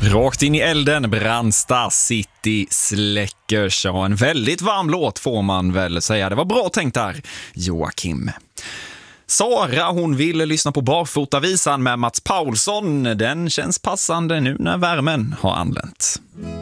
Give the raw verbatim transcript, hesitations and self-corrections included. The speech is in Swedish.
Rakt in i elden, Brandsta City släckers. Ja, en väldigt varm låt får man väl säga. Det var bra tänkt där, Joakim. Sara, hon ville lyssna på Barfotavisan med Mats Paulsson. Den känns passande nu när värmen har anlänt.